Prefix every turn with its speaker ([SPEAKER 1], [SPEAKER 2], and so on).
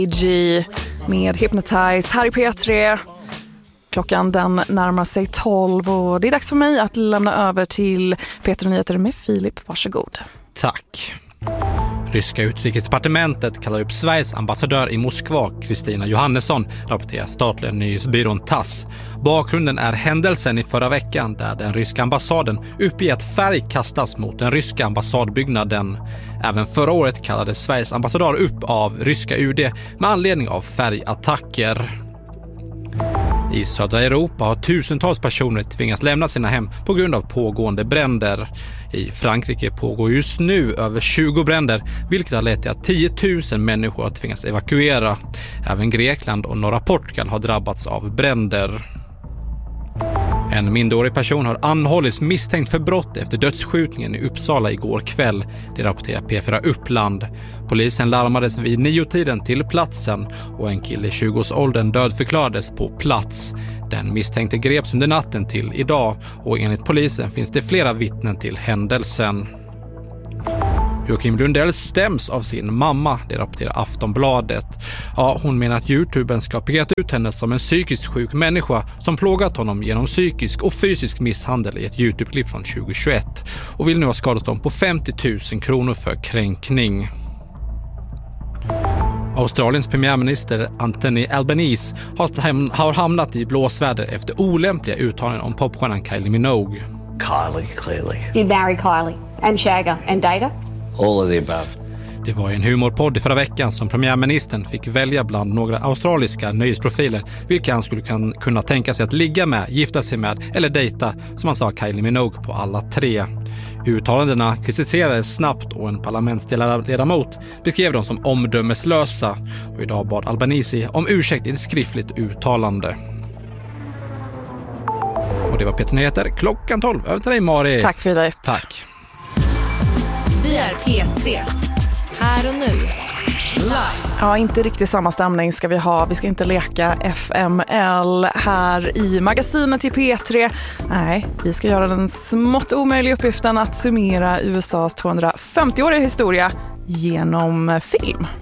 [SPEAKER 1] med Hypnotize här i P3. Klockan den närmar sig 12 och det är dags för mig att lämna över till P3 Nyheter med Filip. Varsågod.
[SPEAKER 2] Tack. Ryska utrikesdepartementet kallar upp Sveriges ambassadör i Moskva, Kristina Johannesson, rapporterar statliga nyhetsbyrån TASS. Bakgrunden är händelsen i förra veckan där den ryska ambassaden uppger att färg kastas mot den ryska ambassadbyggnaden. Även förra året kallades Sveriges ambassadör upp av ryska UD med anledning av färgattacker. I södra Europa har tusentals personer tvingats lämna sina hem på grund av pågående bränder. I Frankrike pågår just nu över 20 bränder, vilket har lett till att 10 000 människor har tvingats evakuera. Även Grekland och norra Portugal har drabbats av bränder. En minderårig person har anhållits misstänkt för brott efter dödsskjutningen i Uppsala igår kväll. Det rapporterar P4 Uppland. Polisen larmades vid 9-tiden till platsen och en kille i 20-årsåldern dödförklarades på plats. Den misstänkte greps under natten till idag och enligt polisen finns det flera vittnen till händelsen. Joakim Lundell stäms av sin mamma, det rapporterar Aftonbladet. Ja, hon menar att YouTubern ska pekat ut henne som en psykiskt sjuk människa som plågat honom genom psykisk och fysisk misshandel i ett YouTube-klipp från 2021 och vill nu ha skadestånd på 50 000 kronor för kränkning. Australiens premiärminister Anthony Albanese har hamnat i blåsväder efter olämpliga uttalanden om popstjärnan Kylie Minogue.
[SPEAKER 3] Kylie, clearly.
[SPEAKER 4] You'd marry Kylie and Shagger and Data?
[SPEAKER 3] All of the above.
[SPEAKER 2] Det var en humorpodd i förra veckan som premiärministern fick välja bland några australiska nöjesprofiler vilka han skulle kunna tänka sig att ligga med, gifta sig med eller dejta, som han sa Kylie Minogue på alla tre. Uttalandena kritiserades snabbt och en parlamentsledamot beskrev dem som omdömeslösa och idag bad Albanese om ursäkt i ett skriftligt uttalande. Och det var P3 Nyheter klockan 12. Över till dig, Mari.
[SPEAKER 1] Tack för dig.
[SPEAKER 2] Tack.
[SPEAKER 5] Vi är P3. Här och nu. Live.
[SPEAKER 1] Ja, inte riktigt samma stämning ska vi ha. Vi ska inte leka FML här i magasinet i P3. Nej, vi ska göra den smått omöjliga uppgiften att summera USAs 250-åriga historia genom film.